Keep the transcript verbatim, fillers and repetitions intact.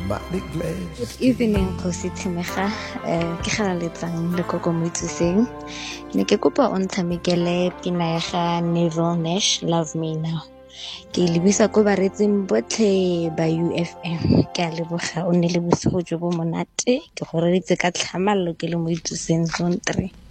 mighty glad. Good evening, Khosi Thimega. Eh ke gala letsang le koko mo itseng. Ne ke kopa o ntshamekele pina ya ga Neville Nash, Love Me Now. Ke lebisa ko baretseng botlhe ba U F M. Ke a leboga, o ne le bosigo jo bo monate. Ke go reditse ka tlhamallo ke le mo itseng zone three.